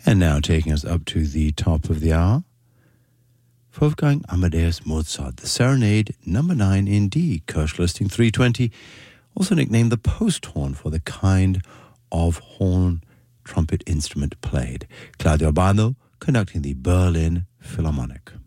And now taking us up to the top of the hour, Wolfgang Amadeus Mozart, the Serenade, number 9 in D, Kirsch listing 320, also nicknamed the post horn for the kind of horn trumpet instrument played. Claudio Albano conducting the Berlin Philharmonic.